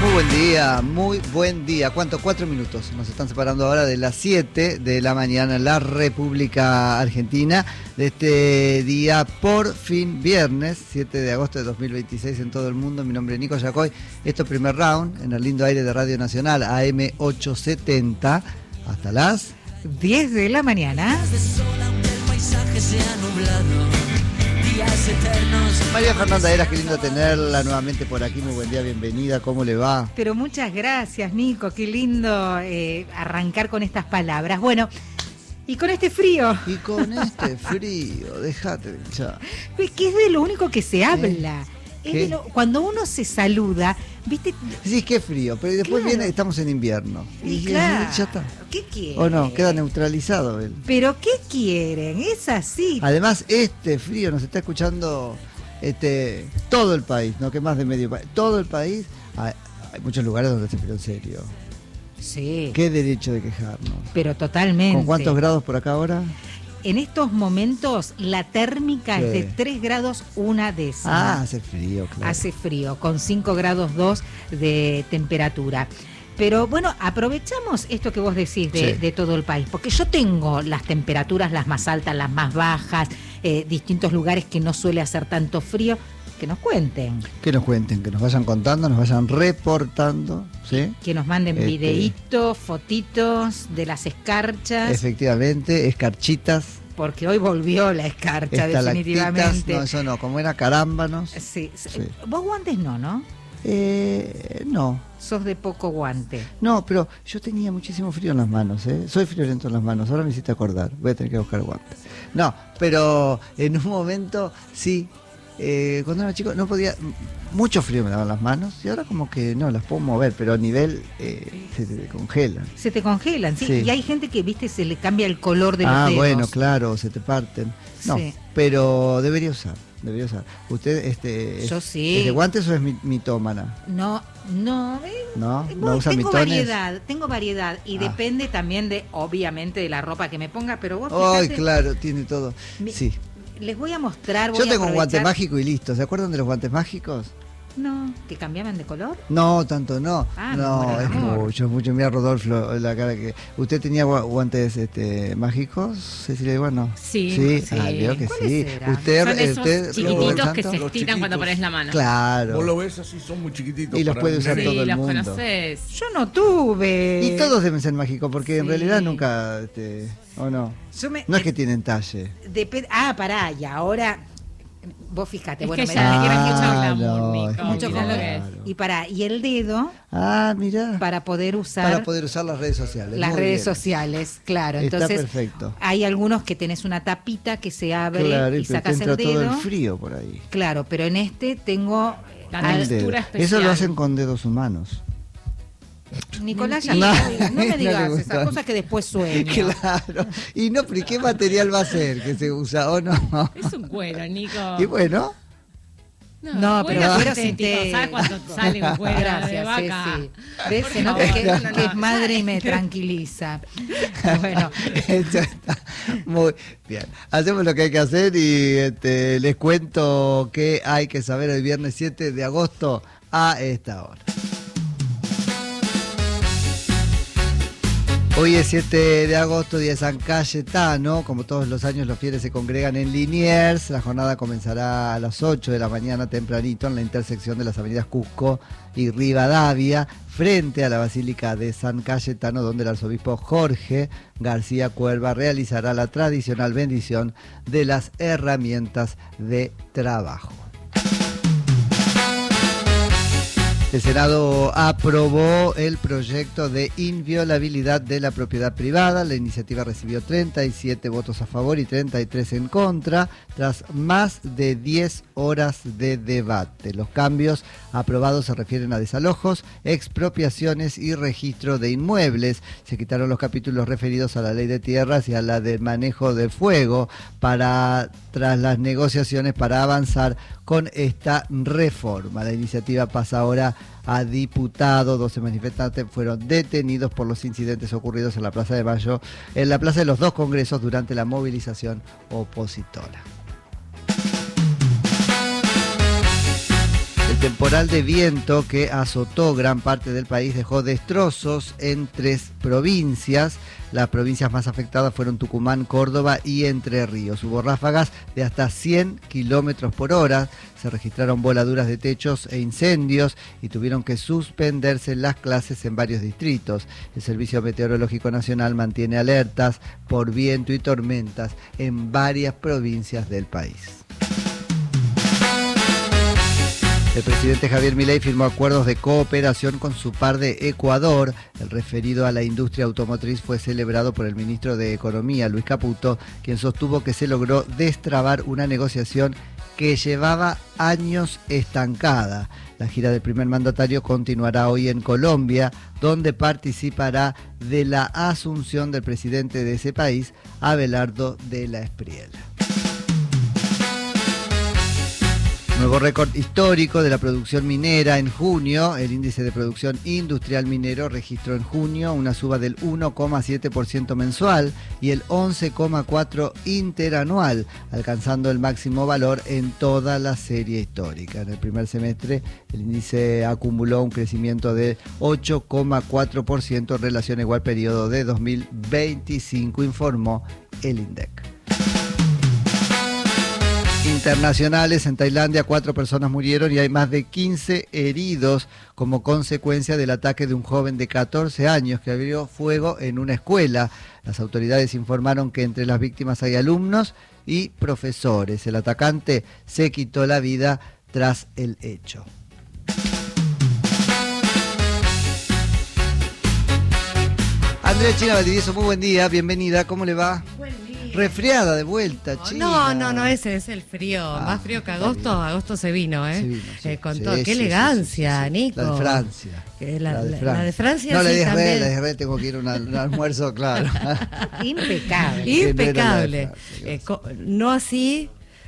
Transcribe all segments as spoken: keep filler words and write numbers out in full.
Muy buen día, muy buen día. ¿Cuánto? Cuatro minutos. Nos están separando ahora de las siete de la mañana en la República Argentina. De este día, por fin, viernes, siete de agosto de dos mil veintiséis en todo el mundo. Mi nombre es Nico Yacoy. Esto es Primer Round, en el lindo aire de Radio Nacional, A M ochocientos setenta. Hasta las diez de la mañana. María Fernanda Heras, qué lindo tenerla nuevamente por aquí. Muy buen día, bienvenida, ¿cómo le va? Pero muchas gracias, Nico, qué lindo eh, arrancar con estas palabras. Bueno, y con este frío. Y con este frío, déjate de hinchar. Que es de lo único que se habla. ¿Eh? Es de lo, cuando uno se saluda, ¿viste? Sí, qué frío, pero después claro. viene, estamos en invierno. Y, y claro, ya está. ¿Qué quieren? O no, queda neutralizado él. Pero ¿qué quieren? Es así. Además, este frío nos está escuchando este todo el país, no que más de medio país. Todo el país, hay, hay muchos lugares donde hace frío en serio. Sí. Qué derecho de quejarnos. Pero totalmente. ¿Con cuántos grados por acá ahora? En estos momentos la térmica sí. es de tres grados una décima. Ah, hace frío, claro. Hace frío, con cinco grados dos de temperatura. Pero bueno, aprovechamos esto que vos decís de, sí. de todo el país, porque yo tengo las temperaturas, las más altas, las más bajas, eh, distintos lugares que no suele hacer tanto frío. Que nos cuenten. Que nos cuenten, que nos vayan contando, nos vayan reportando, ¿sí? Que nos manden este... videitos, fotitos de las escarchas. Efectivamente, escarchitas. Porque hoy volvió la escarcha, definitivamente. No, eso no, como era carámbanos. Sí, sí. Vos guantes no, ¿no? Eh, no. Sos de poco guante. No, pero yo tenía muchísimo frío en las manos, ¿eh? Soy friolento en las manos, ahora me hiciste acordar, voy a tener que buscar guantes. No, pero en un momento sí. Eh, cuando era chico no podía, mucho frío me daban las manos y ahora como que no las puedo mover, pero a nivel eh, se te congelan. Se te congelan, sí. sí. Y hay gente que, viste, se le cambia el color de los ah, dedos. Ah, bueno, claro, se te parten. No, sí. pero debería usar, debería usar. ¿Usted este, Yo es, sí. es de guantes o es mitómana? No, no. Eh, no, eh, no usa tengo mitones. variedad, tengo variedad y ah. depende también de, obviamente, de la ropa que me ponga, pero vos Ay, oh, claro, tiene todo. Mi, sí. Les voy a mostrar. Voy Yo tengo a un guante mágico y listo. ¿Se acuerdan de los guantes mágicos? No, ¿que cambiaban de color? No, tanto no. Ah, no, es amor. mucho, mucho. Mira, Rodolfo, la cara que. ¿Usted tenía guantes este, mágicos, Cecilia? Bueno. Sí, sí. sí. Ah, creo que sí. Será? Usted, son esos usted, chiquititos que se estiran cuando pones la mano. Claro. Vos lo ves así, son muy chiquititos. Y los puede usar sí, todo el los mundo. Conocés. Yo no tuve. Y todos deben ser mágicos, porque sí. en realidad nunca, este, ¿o no? Me, no es que tienen talle. Dep- ah, pará, y ahora. Vos fíjate, es bueno, que me ya da quieren ah, mucho glamour, no, Nico. mucho Mirá glamour. Y para, y el dedo. Ah, mira. Para poder usar. Para poder usar las redes sociales. Las Muy redes bien. sociales, claro. Está Entonces, perfecto. Hay algunos que tenés una tapita que se abre claro, y sacas entra el dedo. todo el frío por ahí. Claro, pero en este tengo la al... textura especial. Eso lo hacen con dedos humanos. Nicolás, ya no, no, no me digas no esas cosas que después sueño. Claro. Y no, pero ¿y qué material va a ser que se usa o no? Es un cuero, Nico. Y bueno. No, no pero cuero cuero sintético. sintético. ¿Sabes cuánto sale un cuero Gracias, de vaca? Sí, sí. ¿Ves? Se nota que, no, no, que es no. madre y me tranquiliza. Bueno. Eso está muy bien. Hacemos lo que hay que hacer y este, les cuento qué hay que saber el viernes siete de agosto a esta hora. Hoy es siete de agosto, día de San Cayetano. Como todos los años, los fieles se congregan en Liniers. La jornada comenzará a las ocho de la mañana tempranito en la intersección de las avenidas Cusco y Rivadavia, frente a la Basílica de San Cayetano, donde el arzobispo Jorge García Cuerva realizará la tradicional bendición de las herramientas de trabajo. El Senado aprobó el proyecto de inviolabilidad de la propiedad privada. La iniciativa recibió treinta y siete votos a favor y treinta y tres en contra, tras más de diez horas de debate. Los cambios aprobados se refieren a desalojos, expropiaciones y registro de inmuebles. Se quitaron los capítulos referidos a la ley de tierras y a la de manejo de fuego para, tras las negociaciones para avanzar con esta reforma. La iniciativa pasa ahora a diputado. doce manifestantes fueron detenidos por los incidentes ocurridos en la Plaza de Mayo, en la Plaza de los dos Congresos durante la movilización opositora. El temporal de viento que azotó gran parte del país dejó destrozos en tres provincias. Las provincias más afectadas fueron Tucumán, Córdoba y Entre Ríos. Hubo ráfagas de hasta cien kilómetros por hora. Se registraron voladuras de techos e incendios y tuvieron que suspenderse las clases en varios distritos. El Servicio Meteorológico Nacional mantiene alertas por viento y tormentas en varias provincias del país. El presidente Javier Milei firmó acuerdos de cooperación con su par de Ecuador. El referido a la industria automotriz fue celebrado por el ministro de Economía, Luis Caputo, quien sostuvo que se logró destrabar una negociación que llevaba años estancada. La gira del primer mandatario continuará hoy en Colombia, donde participará de la asunción del presidente de ese país, Abelardo de la Espriella. Nuevo récord histórico de la producción minera en junio. El índice de producción industrial minero registró en junio una suba del uno coma siete por ciento mensual y el once coma cuatro por ciento interanual, alcanzando el máximo valor en toda la serie histórica. En el primer semestre, el índice acumuló un crecimiento de ocho coma cuatro por ciento en relación al igual periodo de dos mil veinticinco, informó el INDEC. Internacionales, en Tailandia cuatro personas murieron y hay más de quince heridos como consecuencia del ataque de un joven de catorce años que abrió fuego en una escuela. Las autoridades informaron que entre las víctimas hay alumnos y profesores. El atacante se quitó la vida tras el hecho. Andrea China Valdivieso, muy buen día, bienvenida, ¿cómo le va? Buen día. Resfriada de vuelta, China. No, no, no, ese es el frío. Ah, más frío que agosto. Agosto se vino, ¿eh? Se vino, sí. eh con Sí, todo. sí, Qué sí, elegancia, sí, sí, sí. Nico. La de Francia. Que la, la, de la- Francia. la de Francia No, la sí de Israel, también. la de Israel tengo que ir a un, al- un almuerzo, claro. Impecable. Que no era la de Impecable. Francia, Eh, co- no así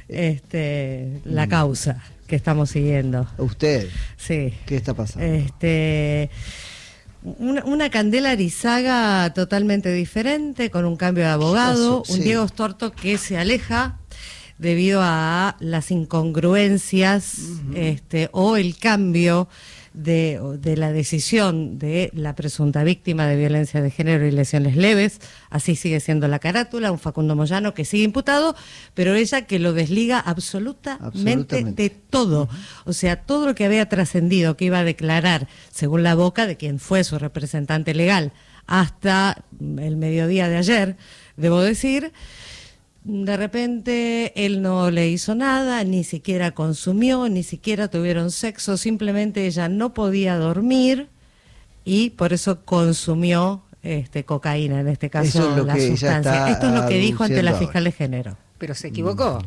este, la causa que estamos siguiendo. Usted, Sí. ¿qué está pasando? Este, una, una Candela Arizaga totalmente diferente, con un cambio de abogado, pasó? un Sí. Diego Storto que se aleja debido a las incongruencias este, o el cambio de, de la decisión de la presunta víctima de violencia de género y lesiones leves. Así sigue siendo la carátula, un Facundo Moyano que sigue imputado, pero ella que lo desliga absolutamente, Absolutamente. de todo. O sea, todo lo que había trascendido, que iba a declarar, según la boca de quien fue su representante legal hasta el mediodía de ayer, debo decir, de repente él no le hizo nada, ni siquiera consumió, ni siquiera tuvieron sexo, simplemente ella no podía dormir y por eso consumió este, cocaína, en este caso Eso es lo la que ella sustancia. está Esto es lo que dijo ante la aduciendo fiscal de género. Pero se equivocó.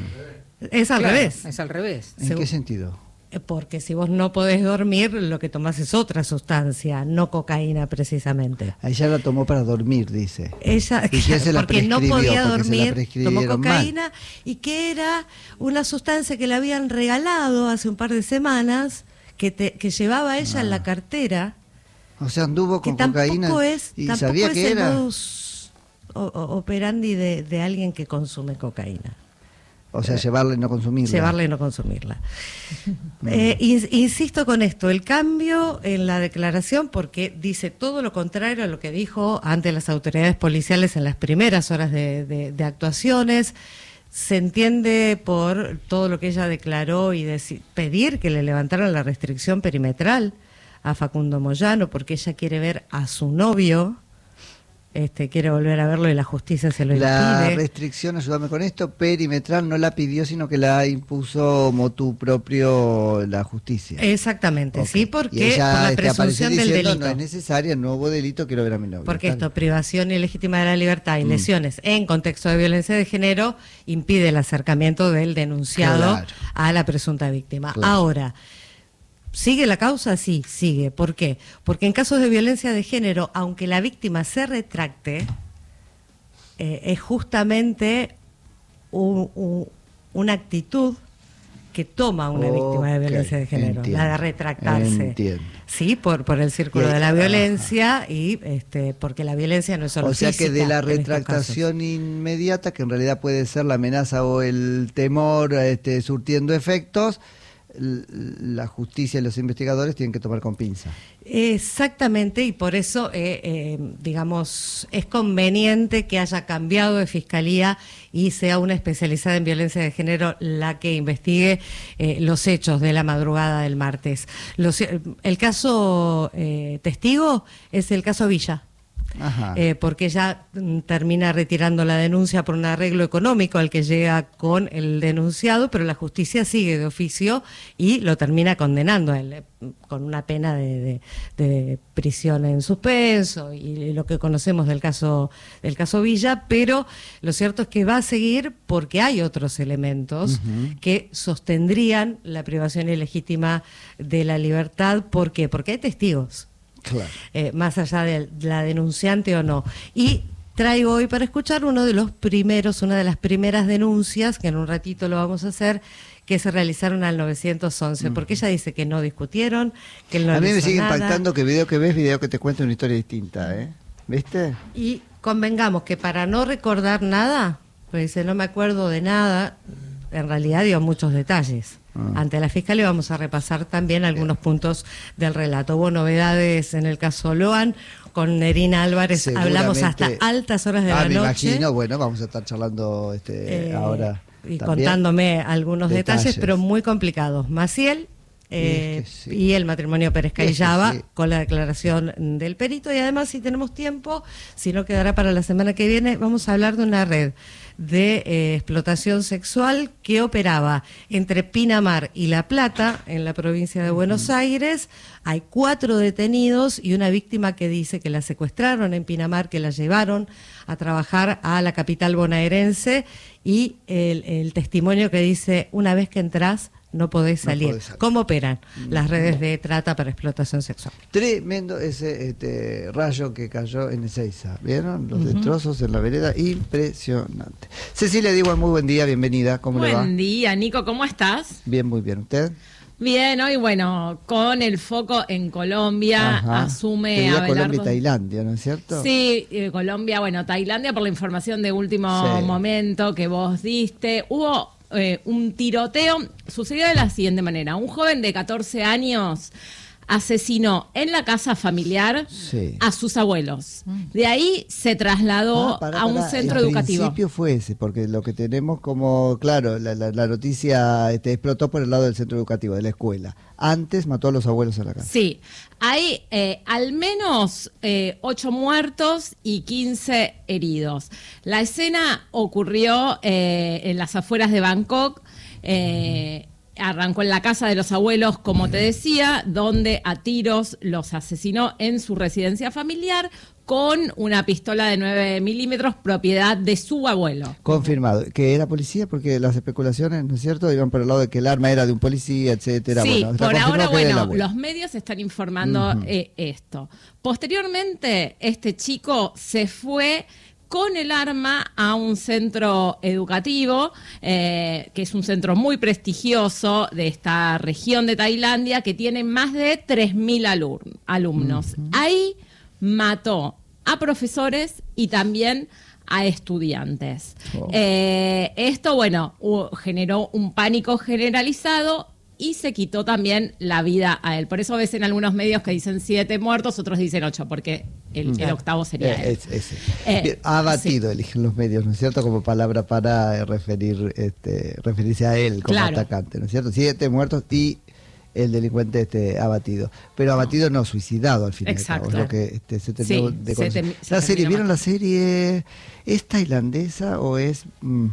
Es al Claro, revés. Es al revés. ¿En segu- qué sentido? Eh, Porque si vos no podés dormir, lo que tomás es otra sustancia, no cocaína precisamente. A ella la tomó para dormir, dice. Ella, ¿Y quién se la porque no prescribió? podía Porque se la dormir, prescribieron tomó mal. cocaína y que era una sustancia que le habían regalado hace un par de semanas, que, te, que llevaba ella en la cartera, O sea, anduvo que con tampoco cocaína es, y tampoco sabía es que el era. modus o- o- operandi de, de alguien que consume cocaína. O sea, llevarla y no consumirla. Llevarla y no consumirla. Eh, in- insisto con esto, el cambio en la declaración, porque dice todo lo contrario a lo que dijo ante las autoridades policiales en las primeras horas de, de- de actuaciones. Se entiende por todo lo que ella declaró y deci- pedir que le levantaran la restricción perimetral a Facundo Moyano, porque ella quiere ver a su novio, este, quiere volver a verlo y la justicia se lo La impide. restricción, ayúdame con esto, perimetral no la pidió, sino que la impuso motu propio la justicia. Exactamente, Ok. sí, Y porque ella, por la este, apareció presunción del diciendo, delito. no es necesaria, no hubo delito, quiero ver a mi novio. Porque Tal. esto, privación ilegítima de la libertad y Mm. lesiones en contexto de violencia de género, impide el acercamiento del denunciado Claro. a la presunta víctima. Claro. Ahora, ¿sigue la causa? Sí, sigue. ¿Por qué? Porque en casos de violencia de género, aunque la víctima se retracte, eh, es justamente un- un- una actitud que toma una víctima de Ok, violencia de género, entiendo, la de retractarse. entiendo. Sí, por, por el círculo Y ahí- de la ajá. violencia y este porque la violencia no es solo O sea que de física la en estos retractación inmediata, que en realidad puede ser la amenaza o el temor este, surtiendo efectos, la justicia y los investigadores tienen que tomar con pinza. Exactamente, y por eso, eh, eh, digamos, es conveniente que haya cambiado de fiscalía y sea una especializada en violencia de género la que investigue eh, los hechos de la madrugada del martes. Los, el caso eh, testigo es el caso Villa. Eh, porque ella mm, termina retirando la denuncia por un arreglo económico al que llega con el denunciado, pero la justicia sigue de oficio y lo termina condenando a él, eh, con una pena de, de, de prisión en suspenso y, y lo que conocemos del caso del caso Villa, pero lo cierto es que va a seguir porque hay otros elementos uh-huh. que sostendrían la privación ilegítima de la libertad. ¿Por qué? Porque hay testigos. Claro. Eh, más allá de la denunciante o no. Y traigo hoy para escuchar uno de los primeros, una de las primeras denuncias, que en un ratito lo vamos a hacer, que se realizaron al nueve once, mm. porque ella dice que no discutieron, que él no A mí le me hizo sigue nada. Impactando que video que ves, video que te cuenta una historia distinta, ¿eh? ¿Viste? Y convengamos que para no recordar nada, pues dice, no me acuerdo de nada, en realidad dio muchos detalles. Ah. Ante la fiscalía vamos a repasar también algunos Bien. puntos del relato. Hubo novedades en el caso Loan, con Nerina Álvarez hablamos hasta altas horas de ah, la me noche. Imagino, bueno, vamos a estar charlando este, eh, ahora. Y también. contándome algunos detalles, detalles, pero muy complicados. Maciel eh, es que sí. y el matrimonio Pérez Cayllaba, sí. con la declaración del perito. Y además, si tenemos tiempo, si no quedará para la semana que viene, vamos a hablar de una red de eh, explotación sexual que operaba entre Pinamar y La Plata, en la provincia de Buenos uh-huh. Aires. Hay cuatro detenidos y una víctima que dice que la secuestraron en Pinamar, que la llevaron a trabajar a la capital bonaerense, y el, el testimonio que dice, una vez que entras no podés salir. No podés salir. ¿Cómo operan las redes de trata para explotación sexual? Tremendo ese este, rayo que cayó en Ezeiza. ¿Vieron? Los uh-huh. destrozos en la vereda. Impresionante. Cecilia Diwan, muy buen día, bienvenida. ¿Cómo buen le va? Buen día, Nico, ¿cómo estás? Bien, muy bien. ¿Usted? Bien, hoy bueno, con el foco en Colombia, Ajá. asume Abelardo. Colombia y Tailandia, ¿no es cierto? Sí, eh, Colombia, bueno, Tailandia por la información de último sí. momento que vos diste. Hubo eh, un tiroteo, sucedió de la siguiente manera. Un joven de catorce años asesinó en la casa familiar sí. a sus abuelos. De ahí se trasladó ah, pará, a un pará. centro el educativo. El principio fue ese, porque lo que tenemos como, claro, la, la, la noticia este, explotó por el lado del centro educativo, de la escuela. Antes mató a los abuelos en la casa. Sí, hay eh, al menos eh, ocho muertos y quince heridos. La escena ocurrió eh, en las afueras de Bangkok. Eh, Arrancó en la casa de los abuelos, como te decía, donde a tiros los asesinó en su residencia familiar con una pistola de nueve milímetros, propiedad de su abuelo. Confirmado. ¿Que era policía? Porque las especulaciones, ¿no es cierto?, iban por el lado de que el arma era de un policía, etcétera. Sí, bueno, por ahora, bueno, los medios están informando uh-huh. eh, esto. Posteriormente, este chico se fue con el arma a un centro educativo, eh, que es un centro muy prestigioso de esta región de Tailandia, que tiene más de tres mil alum- alumnos. Uh-huh. Ahí mató a profesores y también a estudiantes. Oh. Eh, esto, bueno, uh, generó un pánico generalizado y se quitó también la vida a él. Por eso ves en algunos medios que dicen siete muertos, otros dicen ocho, porque el, el octavo sería eh, él. Es, es, eh, abatido, sí. Eligen los medios, ¿no es cierto?, como palabra para eh, referir, este, referirse a él como claro. atacante, ¿no es cierto? Siete muertos y el delincuente este, abatido. Pero abatido no, no suicidado al final. Exacto. Es lo que este, se terminó sí, de se conocer. te, se la serie, ¿vieron matando. la serie? ¿Es tailandesa o es mmm,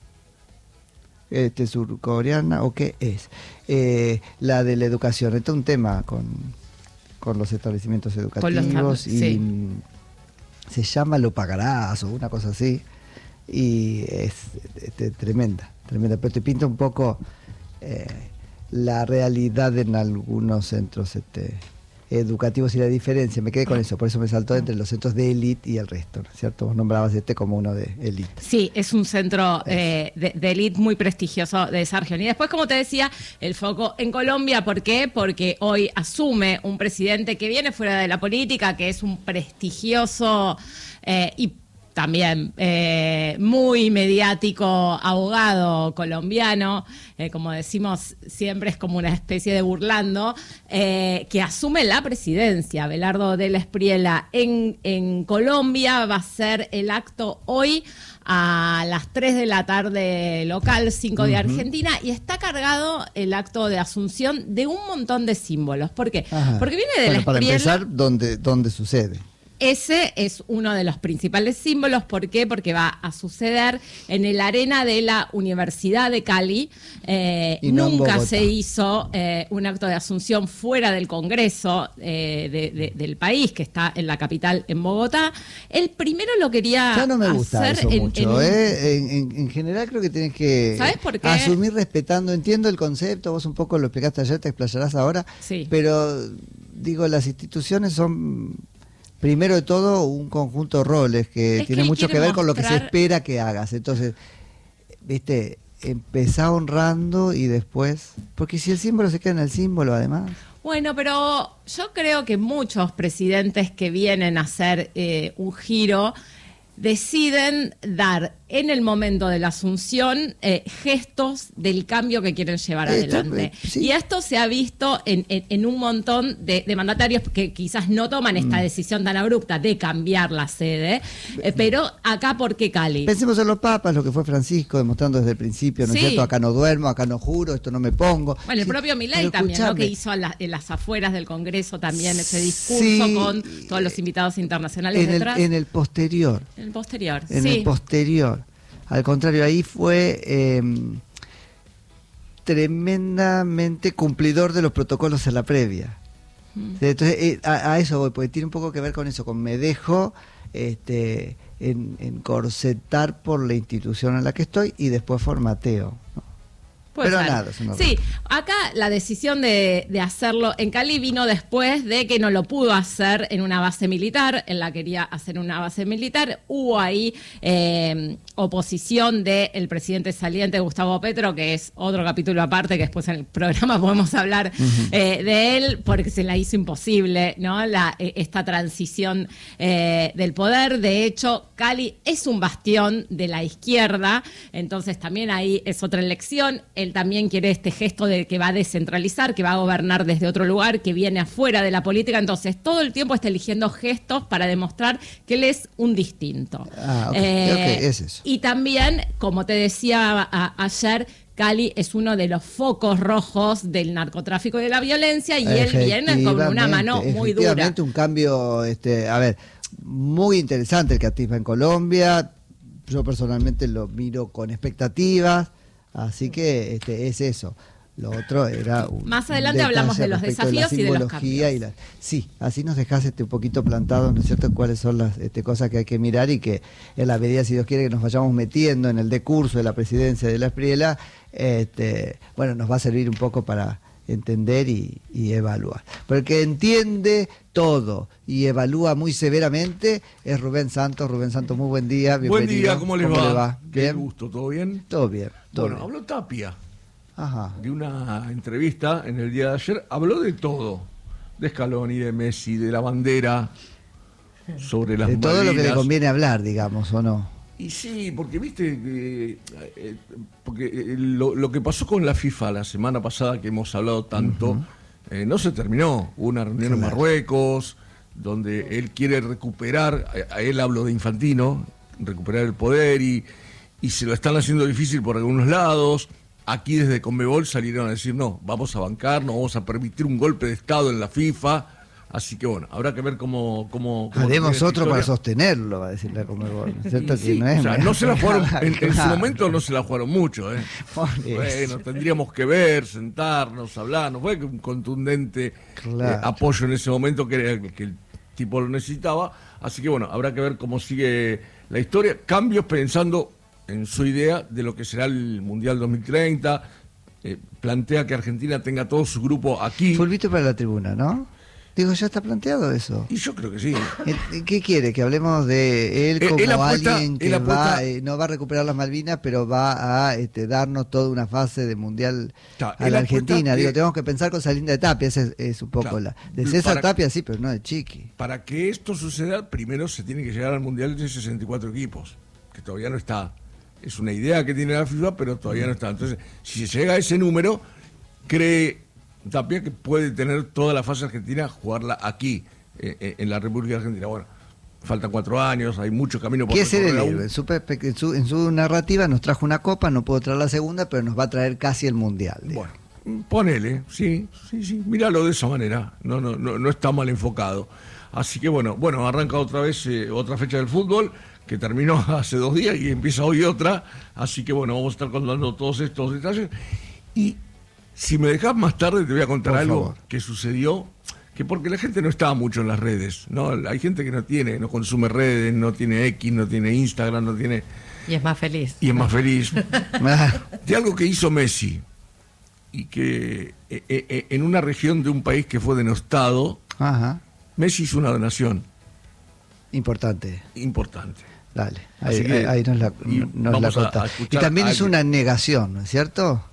este, surcoreana o qué es? Eh, la de la educación. Este es un tema con, con los establecimientos educativos los, y sí. se llama Lo Pagarás o una cosa así. Y es este, tremenda, tremenda. Pero te pinta un poco eh, la realidad en algunos centros este, educativos y la diferencia. Me quedé con eso, por eso me saltó entre los centros de élite y el resto, ¿no es cierto? Vos nombrabas este como uno de élite. Sí, es un centro eh, de, de élite muy prestigioso de esa región. Y después, como te decía, el foco en Colombia. ¿Por qué? Porque hoy asume un presidente que viene fuera de la política, que es un prestigioso eh, y también eh, muy mediático abogado colombiano, eh, como decimos siempre es como una especie de burlando, eh, que asume la presidencia. Abelardo Del Espriella en, en Colombia va a ser el acto hoy a las tres de la tarde local, cinco de Argentina, y está cargado el acto de asunción de un montón de símbolos. ¿Por qué? Ajá. Porque viene Del Bueno, para Espriella. empezar, ¿dónde, dónde sucede? Ese es uno de los principales símbolos. ¿Por qué? Porque va a suceder en el arena de la Universidad de Cali. Eh, Y no en nunca Bogotá. se hizo eh, un acto de asunción fuera del Congreso eh, de, de, del país, que está en la capital, en Bogotá. El primero lo quería Ya no me gusta hacer eso en, mucho, en- ¿eh? En, en- en general creo que tienes que ¿Sabes por qué? asumir respetando. Entiendo el concepto, vos un poco lo explicaste ayer, te explayarás ahora. Sí. Pero, digo, las instituciones son, primero de todo, un conjunto de roles que Es que tiene él mucho que quiere ver con lo que se mostrar- espera que hagas. Entonces, viste, empezá honrando y después... Porque si el símbolo se queda en el símbolo, además... Bueno, pero yo creo que muchos presidentes que vienen a hacer eh, un giro deciden dar en el momento de la asunción eh, gestos del cambio que quieren llevar Eh, está- adelante. eh, sí. Y esto se ha visto en, en- en un montón de, de mandatarios que quizás no toman esta Mm. decisión tan abrupta de cambiar la sede, eh, pero acá, ¿por qué Cali? Pensemos en los papas, lo que fue Francisco, demostrando desde el principio, ¿no es Sí. cierto? Acá no duermo, acá no juro, esto no me pongo. Bueno, el Sí, propio Milei pero también, ¿no? escuchame, Que hizo a la- en las afueras del Congreso también ese discurso Sí. con todos los invitados internacionales en el, detrás. en el posterior, En el posterior, en sí. el posterior. Al contrario, ahí fue eh, tremendamente cumplidor de los protocolos en la previa. Mm. Entonces, eh, a, a eso voy, porque tiene un poco que ver con eso, con me dejo este, en, encorsetar por la institución en la que estoy y después formateo, ¿no? Puede Pero ser. nada, es una sí, acá la decisión de, de hacerlo en Cali vino después de que no lo pudo hacer en una base militar. Él la quería hacer en una base militar. Hubo ahí eh, oposición del presidente saliente Gustavo Petro, que es otro capítulo aparte, que después en el programa podemos hablar eh, de él, porque se la hizo imposible, ¿no? La, eh, esta transición eh, del poder. De hecho, Cali es un bastión de la izquierda, entonces también ahí es otra elección. Él también quiere este gesto de que va a descentralizar, que va a gobernar desde otro lugar, que viene afuera de la política. Entonces, todo el tiempo está eligiendo gestos para demostrar que él es un distinto. Ah, ok, Eh, ok, es eso. Y también, como te decía a- ayer, Cali es uno de los focos rojos del narcotráfico y de la violencia, y él viene con una mano muy dura. Efectivamente, un cambio, este, a ver, muy interesante el que atisba en Colombia. Yo personalmente lo miro con expectativas, así que este, es eso. Lo otro era un Más adelante detalle hablamos de los respecto desafíos la y de los simbología cambios. y la- sí, así nos dejas este, un poquito plantados, ¿no es cierto?, cuáles son las este, cosas que hay que mirar, y que en la medida, si Dios quiere, que nos vayamos metiendo en el decurso de la presidencia de la Espriella, este, bueno, nos va a servir un poco para entender y, y evaluar. Porque entiende todo y evalúa muy severamente es Rubén Santos. Rubén Santos, muy buen día. Buen bienvenido. día, ¿cómo les va? Qué ¿Bien? gusto, ¿todo bien? Todo bien. Todo Bueno, bien. habló Tapia Ajá. de una entrevista en el día de ayer. Habló de todo, de Scaloni, de Messi, de la bandera, sobre las De todo lo que le Malvinas. conviene hablar, digamos, ¿o no? Y sí, porque viste, que, eh, porque eh, lo, lo que pasó con la FIFA la semana pasada, que hemos hablado tanto, eh, no se terminó. Hubo una reunión en Claro. Marruecos, donde él quiere recuperar, a, a él hablo de Infantino, recuperar el poder, y, y se lo están haciendo difícil por algunos lados. Aquí desde Conmebol salieron a decir, no, vamos a bancar, no vamos a permitir un golpe de Estado en la FIFA. Así que bueno, habrá que ver cómo... cómo, cómo Haremos termina esta otro para historia. sostenerlo, va a decir la Conmebol, ¿no es cierto? Y Que sí, no es o sea, muy- no se la jugaron, en, en su Claro. momento no se la jugaron mucho, ¿eh? Por eso. Bueno, tendríamos que ver, sentarnos, hablar, no fue un contundente Claro. eh, apoyo en ese momento que, era el que el tipo lo necesitaba, así que bueno, habrá que ver cómo sigue la historia, cambios pensando en su idea de lo que será el Mundial dos mil treinta, eh, plantea que Argentina tenga todo su grupo aquí. Fulvito para la tribuna, ¿no? Digo, ¿ya está planteado eso? Y yo creo que sí. ¿Qué quiere? ¿Que hablemos de él como Él apuesta- alguien que él apuesta- va, eh, no va a recuperar las Malvinas, pero va a este, darnos toda una fase de mundial Está, a él la apuesta Argentina? que- Digo, tenemos que pensar con Salinda de Tapia, esa es, es un poco Claro. la... De César Para- Tapia sí, pero no de Chiqui. Para que esto suceda, primero se tiene que llegar al Mundial de sesenta y cuatro equipos, que todavía no está. Es una idea que tiene la FIFA, pero todavía no está. Entonces, si se llega a ese número, cree Tapia que puede tener toda la fase argentina, jugarla aquí, eh, en la República Argentina. Bueno, faltan cuatro años, hay mucho camino por Quiere ser el recorrer héroe. aún. En su, perspe- en, su, en su narrativa nos trajo una copa, no pudo traer la segunda, pero nos va a traer casi el mundial. digo. Bueno, ponele, sí, sí, sí, míralo de esa manera, no, no, no, no está mal enfocado. Así que bueno, bueno, arranca otra vez eh, otra fecha del fútbol, que terminó hace dos días y empieza hoy otra, así que bueno, vamos a estar contando todos estos detalles. Y si me dejas más tarde te voy a contar Por algo favor. que sucedió, que porque la gente no está mucho en las redes, ¿no? Hay gente que no tiene, no consume redes, no tiene X, no tiene Instagram, no tiene... Y es más feliz. Y es más feliz. Ah, De algo que hizo Messi y que eh, eh, en una región de un país que fue denostado, Ajá, Messi hizo una donación importante. importante. Dale, Así ahí, que- ahí- ahí nos la, y nos vamos la a- contá. a Y escuchar también a hizo alguien. una negación, ¿no es cierto?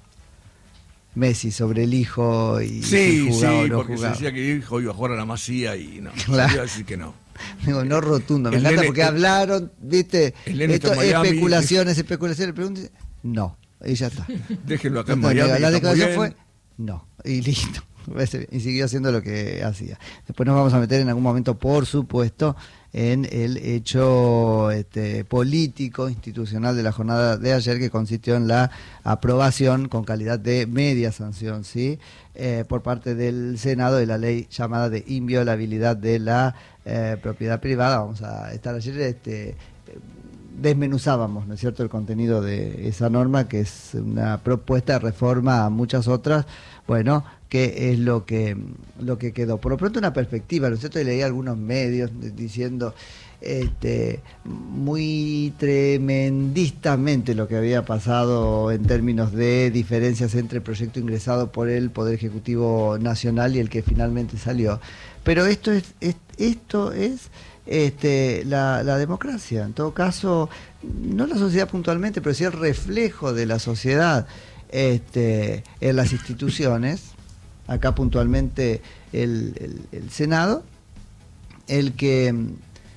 Messi sobre el hijo y Sí, si jugaba sí, o no porque jugaba. se decía que el hijo iba a jugar a la Masía y no, Claro. iba a decir que no. Digo, no rotundo, me El encanta nene- porque el- hablaron, viste, el nene esto, está en Miami, especulaciones, especulaciones, preguntas, no, y ya está. Déjenlo acá en No, Miami. la que está muy declaración bien. fue no, y listo. Y siguió haciendo lo que hacía. Después nos vamos a meter en algún momento, por supuesto, en el hecho este, político, institucional de la jornada de ayer, que consistió en la aprobación con calidad de media sanción, ¿sí? Eh, por parte del Senado de la ley llamada de inviolabilidad de la eh, propiedad privada. Vamos a estar ayer... Este, desmenuzábamos, ¿no es cierto?, el contenido de esa norma, que es una propuesta de reforma a muchas otras, bueno, que es lo que lo que quedó. Por lo pronto una perspectiva, ¿no es cierto? Y leí algunos medios diciendo este muy tremendistamente lo que había pasado en términos de diferencias entre el proyecto ingresado por el Poder Ejecutivo Nacional y el que finalmente salió. Pero esto es, es esto es Este, la, la democracia, en todo caso, no la sociedad puntualmente, pero sí el reflejo de la sociedad este, en las instituciones, acá puntualmente el, el, el Senado, el que mm,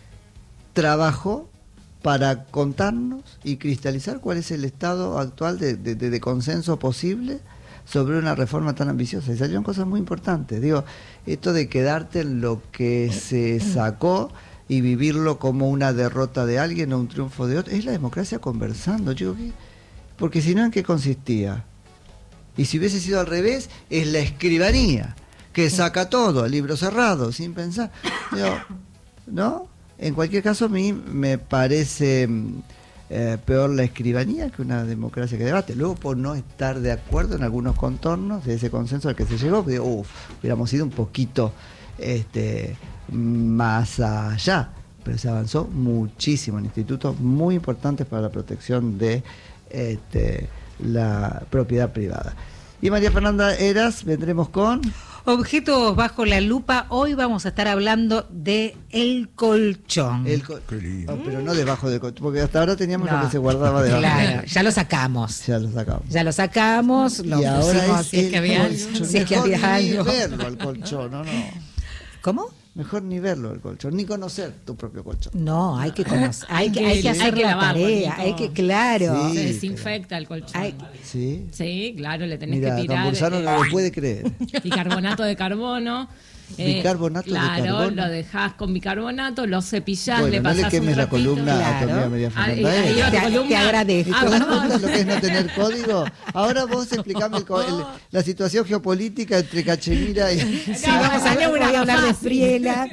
trabajó para contarnos y cristalizar cuál es el estado actual de, de, de, de consenso posible sobre una reforma tan ambiciosa. Y salieron cosas muy importantes. Digo, esto de quedarte en lo que se sacó y vivirlo como una derrota de alguien o un triunfo de otro, es la democracia conversando. Yo digo, ¿qué? Porque si no, ¿en qué consistía? Y si hubiese sido al revés, es la escribanía, que saca todo, el libro cerrado, sin pensar. Digo, ¿no? En cualquier caso, a mí me parece eh, peor la escribanía que una democracia que debate. Luego, por no estar de acuerdo en algunos contornos de ese consenso al que se llegó, digo, uff, hubiéramos ido un poquito este, más allá. Pero se avanzó muchísimo en institutos muy importantes para la protección de este, la propiedad privada. Y María Fernanda Heras, vendremos con... Objetos bajo la lupa. Hoy vamos a estar hablando de el colchón. El co- Qué lindo. Oh, pero no debajo del colchón, porque hasta ahora teníamos No. lo que se guardaba debajo. Claro, ya lo sacamos. Ya lo sacamos. Ya lo sacamos, lo Y ahora pusimos, es si es el que había algo. colchón. Si es que Mejor había ni algo. verlo al colchón, no, no. ¿Cómo? Mejor ni verlo al colchón, ni conocer tu propio colchón. No, hay que conocer, hay que, Hay hay que- que hay hacer que la lavarlo, tarea, Nico. hay que, claro. Sí. Se desinfecta el colchón. Hay- ¿Sí? Sí, claro, le tenés Mira, que don tirar Bolzano eh, no lo puede creer. bicarbonato de carbono. Bicarbonato de claro, carbono. lo dejás con bicarbonato, lo cepillás, Bueno, le no le pasás quemes un la trapito. columna a tu Claro. amiga María Ahí- Fernanda ahí Heras. va tu Te- te columna. agradezco. Ah, ¿Te das no, cuenta no. lo que es no tener código? Ahora vos explicame el co- el- la situación geopolítica entre Cachemira y... Sí, vamos a, No, voy a hablar de fácil. Friela.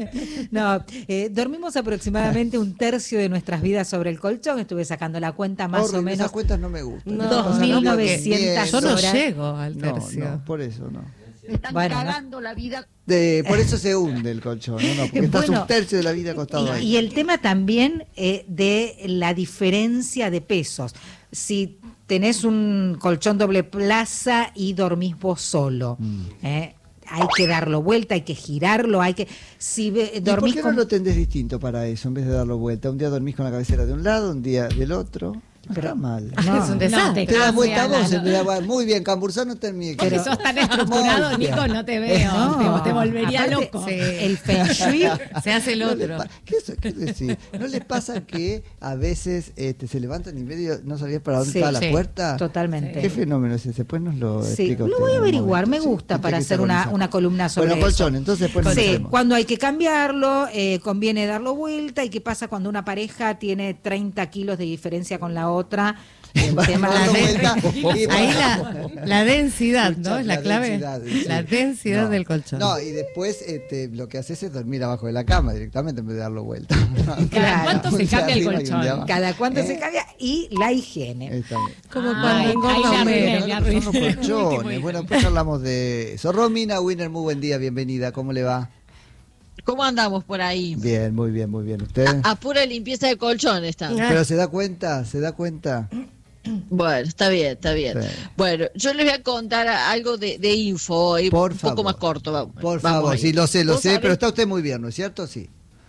No, eh, dormimos aproximadamente un tercio de nuestras vidas sobre el colchón. Estuve sacando la cuenta más Horrible, o menos. esas cuentas no me gustan. No, Esas cosas dos mil no, porque novecientas Yo no horas. llego al No, tercio. no, por eso no. Están Bueno, ¿no? cagando la vida. De, por eso se hunde el colchón, ¿no? no porque estás Bueno, un tercio de la vida acostado Y, ahí. y el tema también eh, de la diferencia de pesos. Si tenés un colchón doble plaza y dormís vos solo, Mm. eh, hay que darlo vuelta, hay que girarlo, hay que... Si ve- ¿Y dormís por qué con- no lo tendés distinto para eso, en vez de darlo vuelta? Un día dormís con la cabecera de un lado, un día del otro. No Pero- está mal. No. Es un No, desastre. Te das vuelta Cambia, vos, no, en vez de- muy bien, Cambursano termine. Vos que sos tan estructurado, Muy bien. Nico, no te veo. No, te, te volvería aparte, loco. sí. El feng shui... Se hace el ¿No les otro. pa- ¿Qué, es- qué decir? ¿No les pasa que a veces este, se levantan y medio no sabías para dónde Sí, estaba sí, la puerta? Totalmente. ¿Qué fenómeno es ese? Después nos lo Sí, explica lo usted voy a en un averiguar, me momento. gusta Sí, para usted que hacer una, organiza. una columna sobre Bueno, eso. colchón, entonces después nos Sí, metemos. cuando hay que cambiarlo, eh, conviene darlo vuelta. ¿Y qué pasa cuando una pareja tiene treinta kilos de diferencia con la otra? El Va tema dando de- vuelta y va- Ahí la, la densidad, ¿no? Es la, clave. densidad, sí. La densidad No. del colchón. No, y después este, lo que haces es dormir abajo de la cama directamente en vez de darlo vuelta. ¿Cada cuánto se Un día cambia el arriba y un colchón? día abajo. Cada cuánto ¿Eh? se cambia y la higiene. Está bien. Como Ay, cuando ahí engorda la un arruiné, mes. la Son los arruiné. colchones. Bueno, después hablamos de eso. Romina Winner, muy buen día, bienvenida. ¿Cómo le va? ¿Cómo andamos por ahí? Bien, muy bien, muy bien. ¿Usted? A pura limpieza de colchón están. Ah. Pero se da cuenta, se da cuenta. Bueno, está bien, está bien. Sí. Bueno, yo les voy a contar algo de, de info hoy, Por un favor. poco más corto. Vamos, Por vamos favor, ahí. sí, lo sé, lo ¿Vos sé, sabés? pero está usted muy bien, ¿no es cierto? Sí.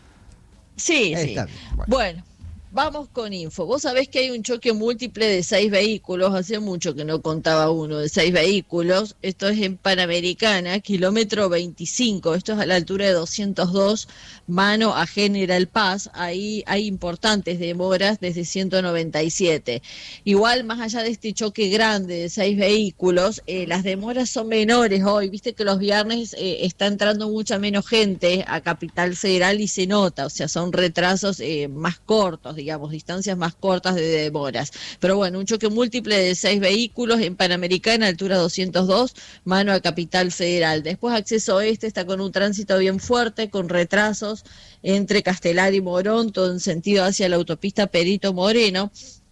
Sí, sí. Está bien, bueno. Bueno, vamos con info. Vos sabés que hay un choque múltiple de seis vehículos, hace mucho que no contaba uno de seis vehículos. Esto es en Panamericana, kilómetro veinticinco, esto es a la altura de doscientos dos, mano a General Paz. Ahí hay importantes demoras desde ciento noventa y siete. Igual, más allá de este choque grande de seis vehículos, eh, las demoras son menores hoy. Viste que los viernes eh, está entrando mucha menos gente a Capital Federal y se nota, o sea, son retrasos eh, más cortos, digamos, distancias más cortas de demoras. Pero bueno, un choque múltiple de seis vehículos en Panamericana, altura doscientos dos, mano a Capital Federal. Después acceso oeste está con un tránsito bien fuerte, con retrasos entre Castelar y Morón, todo en sentido hacia la autopista Perito Moreno.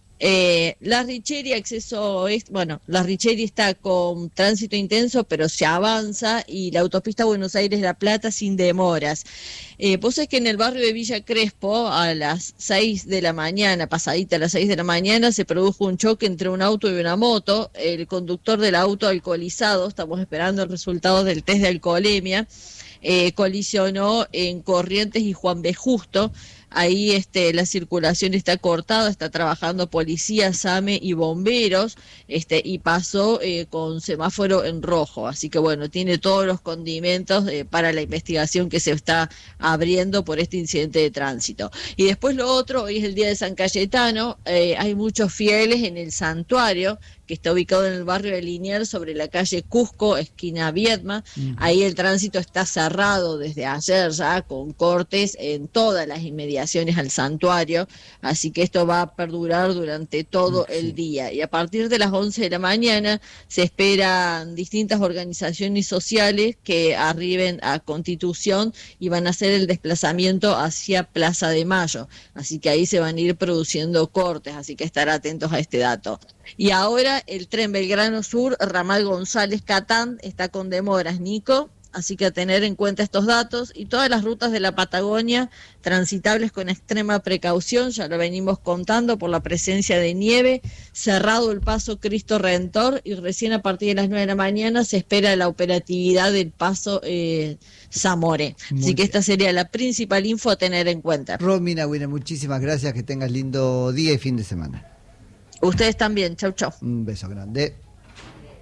Eh, la Richeri, acceso oeste, bueno, la Richeri está con tránsito intenso, pero se avanza, y la autopista Buenos Aires-La Plata sin demoras. Eh, pues es que en el barrio de Villa Crespo, a las seis de la mañana, pasadita a las seis de la mañana, se produjo un choque entre un auto y una moto. El conductor del auto alcoholizado, estamos esperando el resultado del test de alcoholemia, eh, colisionó en Corrientes y Juan B. Justo. Ahí este, la circulación está cortada, está trabajando policía, SAME y bomberos, este, y pasó eh, con semáforo en rojo. Así que bueno, tiene todos los condimentos eh, para la investigación que se está abriendo por este incidente de tránsito. Y después lo otro, hoy es el día de San Cayetano, eh, hay muchos fieles en el santuario, que está ubicado en el barrio de Liniers, sobre la calle Cusco, esquina Viedma. Uh-huh. Ahí el tránsito está cerrado desde ayer ya, con cortes en todas las inmediaciones al santuario, así que esto va a perdurar durante todo sí. el día. Y a partir de las once de la mañana se esperan distintas organizaciones sociales que arriben a Constitución y van a hacer el desplazamiento hacia Plaza de Mayo, así que ahí se van a ir produciendo cortes, así que estar atentos a este dato. Y ahora el tren Belgrano Sur, ramal González Catán, está con demoras, Nico, así que a tener en cuenta estos datos, y todas las rutas de la Patagonia transitables con extrema precaución, ya lo venimos contando por la presencia de nieve, cerrado el paso Cristo Redentor, y recién a partir de las nueve de la mañana se espera la operatividad del paso eh, Zamore. Muy así que bien. Esta sería la principal info a tener en cuenta. Romina Winner, muchísimas gracias, que tengas lindo día y fin de semana. Ustedes también, chau chau. Un beso grande.